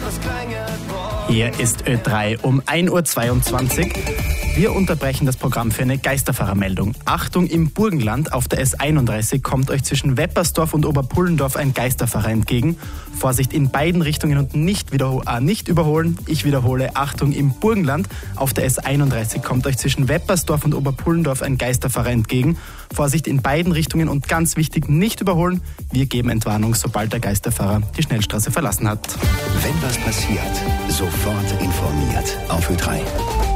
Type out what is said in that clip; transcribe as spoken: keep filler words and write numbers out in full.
Hier ist Ö drei um ein Uhr zweiundzwanzig. Wir unterbrechen das Programm für eine Geisterfahrermeldung. Achtung, im Burgenland auf der S einunddreißig kommt euch zwischen Weppersdorf und Oberpullendorf ein Geisterfahrer entgegen. Vorsicht in beiden Richtungen und nicht, wiederho- äh, nicht überholen. Ich wiederhole, Achtung, im Burgenland auf der S einunddreißig kommt euch zwischen Weppersdorf und Oberpullendorf ein Geisterfahrer entgegen. Vorsicht in beiden Richtungen und ganz wichtig, nicht überholen. Wir geben Entwarnung, sobald der Geisterfahrer die Schnellstraße verlassen hat. Wenn was passiert, sofort informiert auf Ö drei.